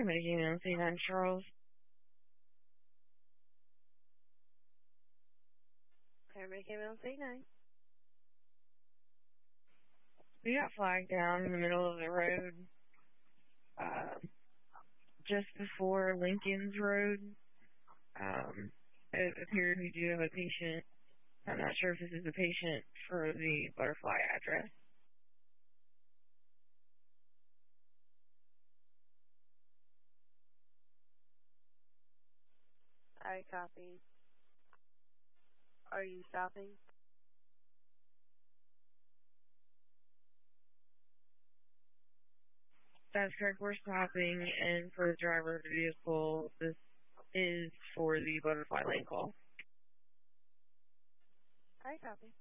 You're making on St. Charles. Paramedic ambulance 89. We got flagged down in the middle of the road, just before Lincoln's Road. It appeared we do have a patient. I'm not sure if this is a patient for the Butterfly address. I copy. Are you stopping? That's correct. We're stopping, and for the driver of the vehicle, this is for the Butterfly lane call. I copy.